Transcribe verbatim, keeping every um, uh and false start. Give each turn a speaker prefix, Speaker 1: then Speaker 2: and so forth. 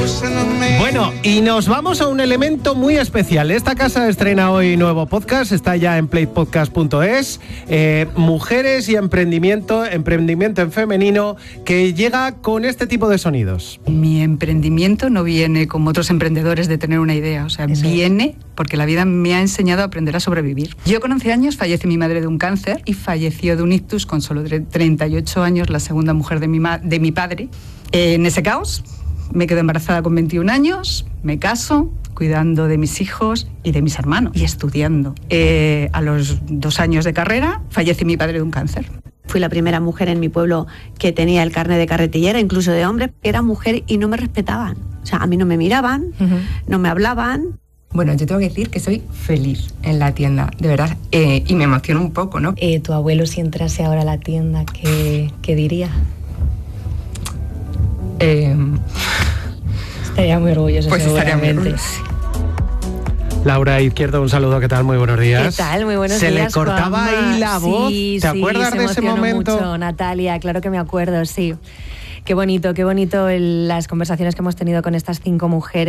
Speaker 1: Bueno, y nos vamos a un elemento muy especial. Esta casa estrena hoy nuevo podcast, está ya en play podcast punto es. Eh, mujeres y emprendimiento, emprendimiento en femenino, que llega con este tipo de sonidos.
Speaker 2: Mi emprendimiento no viene como otros emprendedores de tener una idea, o sea, Eso viene es. porque la vida me ha enseñado a aprender a sobrevivir. Yo con once años falleció mi madre de un cáncer y falleció de un ictus con solo treinta y ocho años, la segunda mujer de mi, ma- de mi padre. Eh, en ese caos me quedo embarazada con veintiún años, me caso, cuidando de mis hijos y de mis hermanos y estudiando. Eh, a los dos años de carrera fallece mi padre de un cáncer.
Speaker 3: Fui la primera mujer en mi pueblo que tenía el carnet de carretillera, incluso de hombre. Era mujer y no me respetaban. O sea, a mí no me miraban, uh-huh. no me hablaban.
Speaker 4: Bueno, yo tengo que decir que soy feliz en la tienda, de verdad, eh, y me emociona un poco, ¿no?
Speaker 5: Eh, tu abuelo, si entrase ahora a la tienda, ¿qué, qué diría?
Speaker 4: Eh...
Speaker 5: Estaría muy orgulloso,
Speaker 4: pues
Speaker 5: seguramente.
Speaker 4: Estaría muy orgulloso.
Speaker 1: Laura Izquierdo, un saludo, ¿qué tal? Muy buenos días.
Speaker 5: ¿Qué tal? Muy buenos
Speaker 1: Se
Speaker 5: días,
Speaker 1: le cortaba
Speaker 5: Juanma.
Speaker 1: ahí la voz,
Speaker 5: sí,
Speaker 1: ¿te
Speaker 5: sí,
Speaker 1: acuerdas
Speaker 5: se
Speaker 1: de ese momento?
Speaker 5: Mucho, Natalia, claro que me acuerdo, sí. Qué bonito, qué bonito el, las conversaciones que hemos tenido con estas cinco mujeres.